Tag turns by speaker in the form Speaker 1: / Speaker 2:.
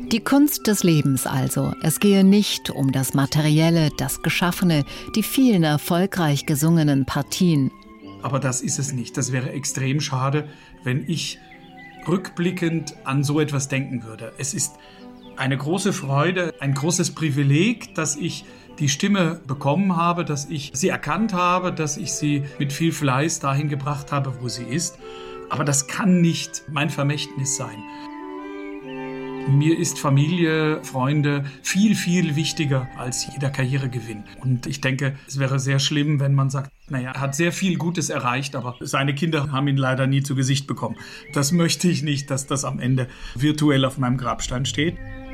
Speaker 1: Die Kunst des Lebens also. Es gehe nicht um das Materielle, das Geschaffene, die vielen erfolgreich gesungenen Partien.
Speaker 2: Aber das ist es nicht. Das wäre extrem schade, wenn ich rückblickend an so etwas denken würde. Es ist eine große Freude, ein großes Privileg, dass ich die Stimme bekommen habe, dass ich sie erkannt habe, dass ich sie mit viel Fleiß dahin gebracht habe, wo sie ist. Aber das kann nicht mein Vermächtnis sein. Mir ist Familie, Freunde viel, viel wichtiger als jeder Karrieregewinn. Und ich denke, es wäre sehr schlimm, wenn man sagt, naja, er hat sehr viel Gutes erreicht, aber seine Kinder haben ihn leider nie zu Gesicht bekommen. Das möchte ich nicht, dass das am Ende virtuell auf meinem Grabstein steht.